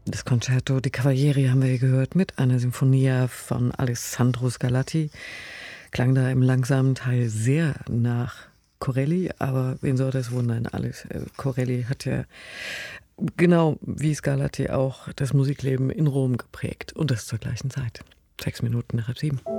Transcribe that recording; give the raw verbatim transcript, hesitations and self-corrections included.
Das Concerto di Cavalieri haben wir gehört mit einer Sinfonia von Alessandro Scarlatti. Klang da im langsamen Teil sehr nach Corelli, aber wen soll das wundern? Alles. Corelli hat ja genau wie Scarlatti auch das Musikleben in Rom geprägt und das zur gleichen Zeit. Sechs Minuten nach halb sieben.